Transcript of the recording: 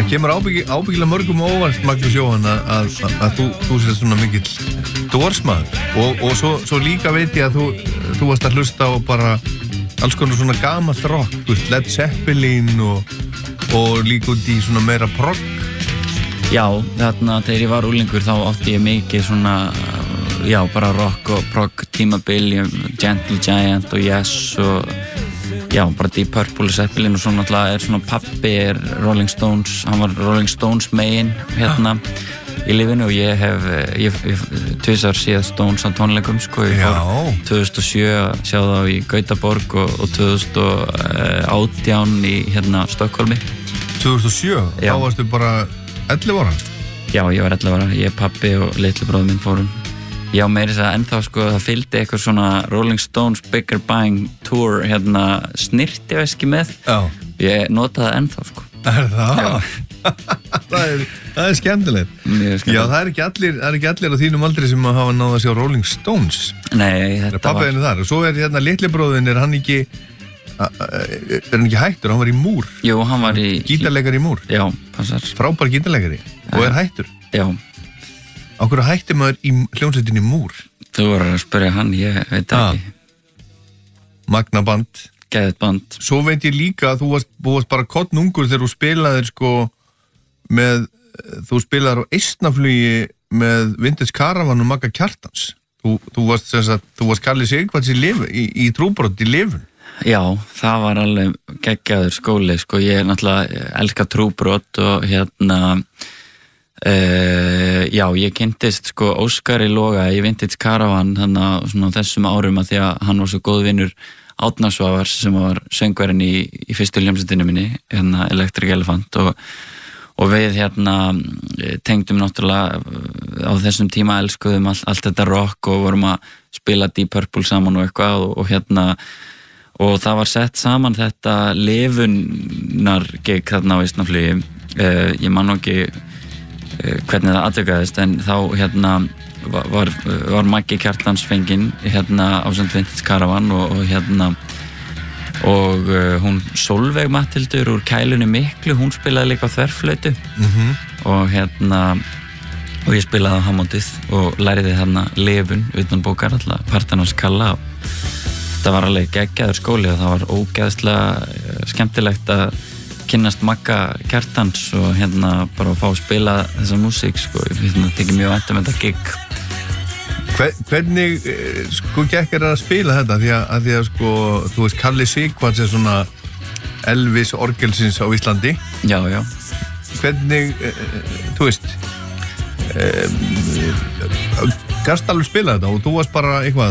Það kemur ábyggilega mörgum óvart, Magnús Jóhann, að þú sér svona mikill dórsmaður og svo líka veit ég að þú varst að hlusta á bara alls konar svona gamalt rock, þú veist, Led Zeppelin og líka út í svona meira progg. Já, þarna þegar ég var úlingur þá átti ég mikið svona, já, bara rock og progg tímabil, Gentle Giant og Yes og já, bara Deep Purple og Zeppelin og svo náttúrulega svona pappi Rolling Stones, hann var Rolling Stones megin í lífinu og ég hef tvisvar séð Stones á tónleikum sko, ég fór 2007 að sjá þá í Gautaborg og 2018 í Stokkólmi. 2007? Já. Þá varstu bara 11 ára? Já, ég var 11 ára, ég, pappi og litli bróðir minn fórum. Já, meira þess að ennþá sko, það fylgdi eitthvað svona Rolling Stones Bigger Bang Tour snirtiveski með. Já. Ég notaði það ennþá sko. Það? það er skemmtilegt. Mjög skemmtilegt. Já, það er ekki allir á þínum aldri sem hafa náð að sjá Rolling Stones. Nei, þetta var... Pappiðinu þar. Og svo litli bróðin, er hann ekki hættur? Hann var í múr. Jú, hann var í... Gítarleikari í múr. Já, passar. Frábær gítarleikari. Og er hættur. Já. Á hverju hætti maður í hljómsveitinni múr? Þú voru að spyrja hann, ég veit ekki. Magna band. Geðið band. Svo veit ég líka að þú varst bara kottnungur þegar þú spilaðir sko þú spilaðir á Eistnaflugi með Vintage Caravan og Magga Kjartans. Þú varst Kalli Sigvarts í trúbrot í lifun. Já, það var alveg geggjaður skóli, sko. Ég náttúrulega elska trúbrot og já, ég kynntist sko Óskari Loga í Vintage Caravan þannig að svona þessum árum að því að hann var svo góð vinnur Árna Svavars sem var söngvarinn í fyrstu hljómsveitinu minni, Electric Elephant og við tengdum náttúrulega á þessum tíma elskuðum allt þetta rock og vorum að spila Deep Purple saman og eitthvað og það var sett saman þetta lifunargig þarna á Eistnaflugi. Ég man ekki hvernig það atvikaðist en þá var Maggi Kjartans fenginn ásamt Vintage Caravan og hún Solveig Matthildur úr Kælunni miklu, hún spilaði líka á þverflautu og ég spilaði á hammondið og læriði lifun utan bókar alltaf partanars Kalla og þetta var alveg geggjaður skóli og það var ógeðslega skemmtilegt að kynnast Magga Kjartans og bara að fá að spila þessa músík sko, ég tekið mjög vænt þetta gig. Hvernig sko gekk að spila þetta því að sko, þú veist Kalli Sigvarts er svona Elvis orgelsins á Íslandi. Já. Hvernig, þú veist gast alveg spila þetta og þú varst bara eitthvað